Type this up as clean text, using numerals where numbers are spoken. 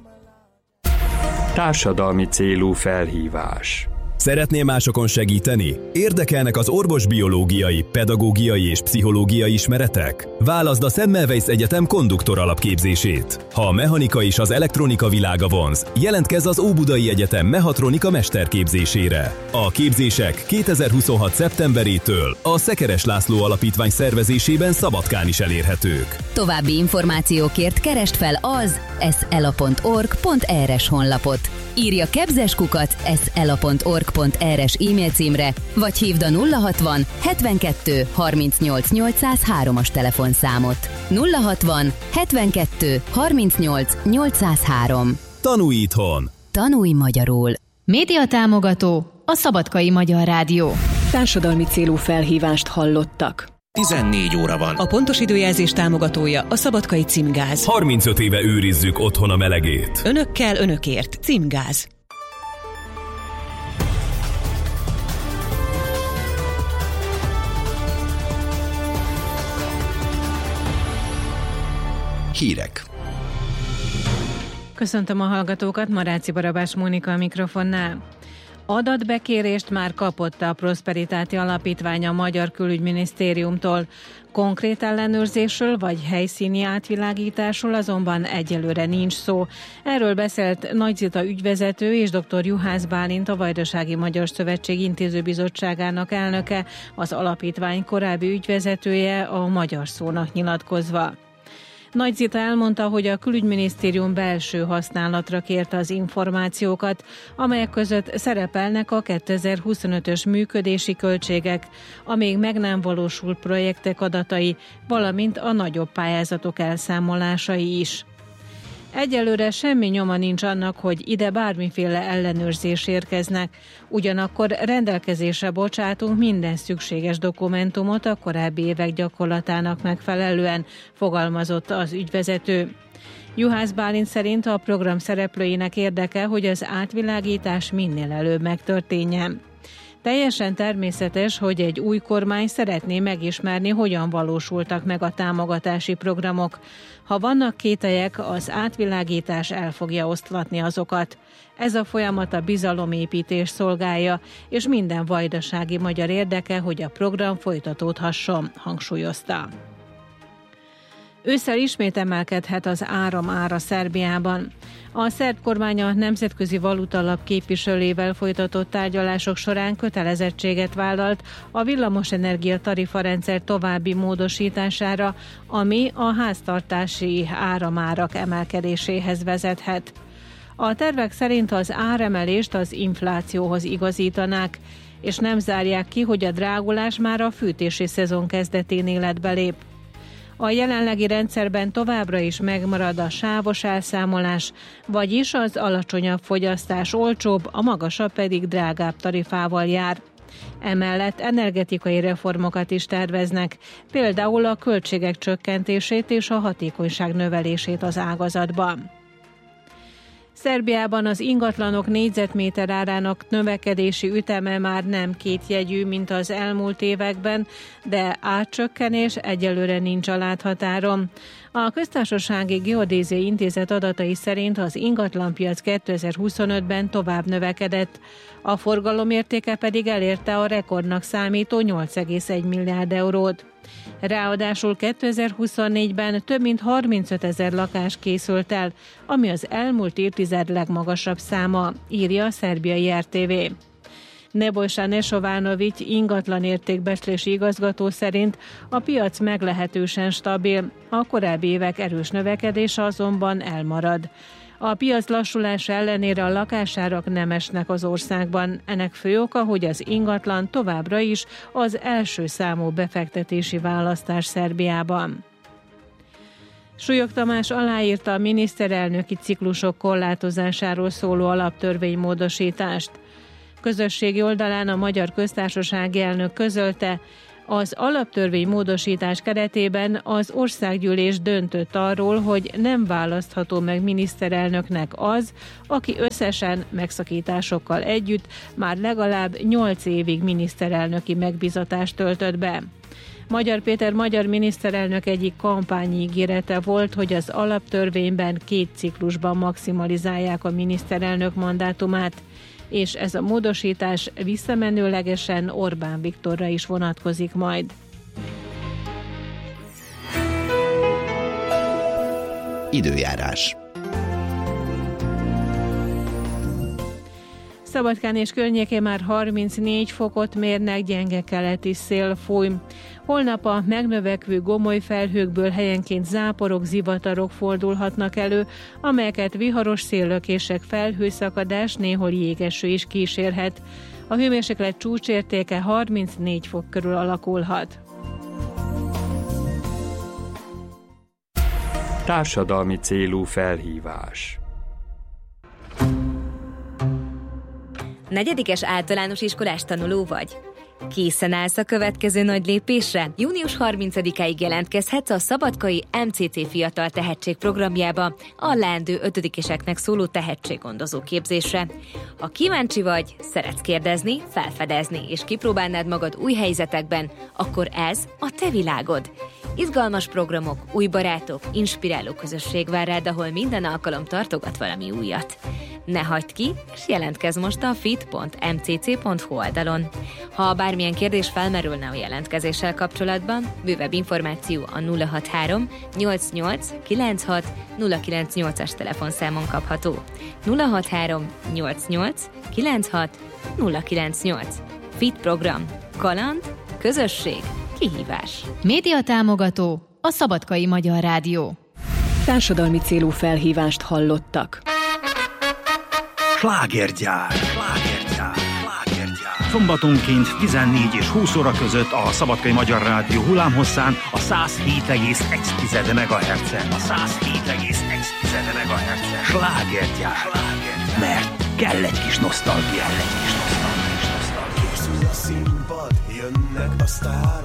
Társadalmi célú felhívás. Szeretnél másokon segíteni? Érdekelnek az orvosbiológiai, pedagógiai és pszichológiai ismeretek? Válaszd a Semmelweis Egyetem konduktor alapképzését. Ha a mechanika és az elektronika világa vonz, jelentkezz az Óbudai Egyetem mehatronika mesterképzésére. A képzések 2026. szeptemberétől a Szekeres László Alapítvány szervezésében Szabadkán is elérhetők. További információkért keresd fel az sela.org.rs honlapot. Írj a kebzeskukat sela.org.rs e-mail címre, vagy hívd a 060 72 38 803-as telefonszámot. 060 72 38 803. Tanulj itthon! Tanulj magyarul! Média támogató a Szabadkai Magyar Rádió. Társadalmi célú felhívást hallottak. 14 óra van. A pontos időjelzés támogatója a Szabadkai Címgáz. 35 éve őrizzük otthon a melegét. Önökkel, önökért. Címgáz. Hírek. Köszöntöm a hallgatókat, Maráci Barabás Mónika a mikrofonnál. Adatbekérést már kapott a Prosperitáti Alapítvány a Magyar Külügyminisztériumtól. Konkrét ellenőrzésről vagy helyszíni átvilágításról azonban egyelőre nincs szó. Erről beszélt Nagy Zita ügyvezető és dr. Juhász Bálint, a Vajdasági Magyar Szövetség Intézőbizottságának elnöke, az alapítvány korábbi ügyvezetője a Magyar Szónak nyilatkozva. Nagy Zita elmondta, hogy a Külügyminisztérium belső használatra kérte az információkat, amelyek között szerepelnek a 2025-ös működési költségek, a még meg nem valósult projektek adatai, valamint a nagyobb pályázatok elszámolásai is. Egyelőre semmi nyoma nincs annak, hogy ide bármiféle ellenőrzés érkeznek, ugyanakkor rendelkezésre bocsátunk minden szükséges dokumentumot a korábbi évek gyakorlatának megfelelően, fogalmazott az ügyvezető. Juhász Bálint szerint a program szereplőinek érdeke, hogy az átvilágítás minél előbb megtörténjen. Teljesen természetes, hogy egy új kormány szeretné megismerni, hogyan valósultak meg a támogatási programok. Ha vannak kételyek, az átvilágítás el fogja oszlatni azokat. Ez a folyamat a bizalomépítés szolgálja, és minden vajdasági magyar érdeke, hogy a program folytatódhasson, hangsúlyozta. Ősszel ismét emelkedhet az áram ára Szerbiában. A szerb kormány a Nemzetközi Valutalap képviselőjével folytatott tárgyalások során kötelezettséget vállalt a villamosenergia tarifarendszer további módosítására, ami a háztartási áramárak emelkedéséhez vezethet. A tervek szerint az áremelést az inflációhoz igazítanák, és nem zárják ki, hogy a drágulás már a fűtési szezon kezdetén életbe lép. A jelenlegi rendszerben továbbra is megmarad a sávos elszámolás, vagyis az alacsonyabb fogyasztás olcsóbb, a magasabb pedig drágább tarifával jár. Emellett energetikai reformokat is terveznek, például a költségek csökkentését és a hatékonyság növelését az ágazatban. Szerbiában az ingatlanok négyzetméter árának növekedési üteme már nem kétjegyű, mint az elmúlt években, de átcsökkenés egyelőre nincs a láthatáron. A Köztársasági Geodéziai Intézet adatai szerint az ingatlanpiac 2025-ben tovább növekedett, a forgalomértéke pedig elérte a rekordnak számító 8,1 milliárd eurót. Ráadásul 2024-ben több mint 35 000 lakás készült el, ami az elmúlt évtized legmagasabb száma, írja a szerbiai RTV. Nebojsa Nesovánovics ingatlan értékbecslési igazgató szerint a piac meglehetősen stabil, a korábbi évek erős növekedése azonban elmarad. A piac lassulása ellenére a lakásárak nem esnek az országban. Ennek fő oka, hogy az ingatlan továbbra is az első számú befektetési választás Szerbiában. Súlyog Tamás aláírta a miniszterelnöki ciklusok korlátozásáról szóló alaptörvénymódosítást. Közösségi oldalán a Magyar Köztársasági elnök közölte, az alaptörvény módosítás keretében az országgyűlés döntött arról, hogy nem választható meg miniszterelnöknek az, aki összesen megszakításokkal együtt már legalább 8 évig miniszterelnöki megbízatást töltött be. Magyar Péter magyar miniszterelnök egyik kampányígérete volt, hogy az alaptörvényben 2 ciklusban maximalizálják a miniszterelnök mandátumát, és ez a módosítás visszamenőlegesen Orbán Viktorra is vonatkozik majd. Időjárás. Szabadkán és környékén már 34 fokot mérnek, gyenge keleti szél fúj. Holnap a megnövekvő gomoly felhőkből helyenként záporok, zivatarok fordulhatnak elő, amelyeket viharos széllökések, felhőszakadás, néhol jégeső is kísérhet. A hőmérséklet csúcsértéke 34 fok körül alakulhat. Társadalmi célú felhívás. 4. általános iskolás tanuló vagy? Készen állsz a következő nagy lépésre? Június 30-áig jelentkezhetsz a Szabadkai MCC Fiatal Tehetség programjába a leendő 5-eseknek szóló tehetséggondozó képzésre. Ha kíváncsi vagy, szeretsz kérdezni, felfedezni és kipróbálnád magad új helyzetekben, akkor ez a te világod. Izgalmas programok, új barátok, inspiráló közösség vár rád, ahol minden alkalom tartogat valami újat. Ne hagyd ki, és jelentkezz most a fit.mcc.hu oldalon. Ha bármilyen kérdés felmerülne a jelentkezéssel kapcsolatban, bővebb információ a 063 88 96 098-as telefonszámon kapható. 063 88 96 098. Fit program. Kaland, közösség, kihívás. Média támogató a Szabadkai Magyar Rádió. Társadalmi célú felhívást hallottak. Slágergyár. Szombatonként 14 és 20 óra között a Szabadkai Magyar Rádió hullámhosszán a 107,1 MHz-en. Slágergyár. Mert kell egy kis nosztalgia. Készül a színpad, jönnek a sztárok.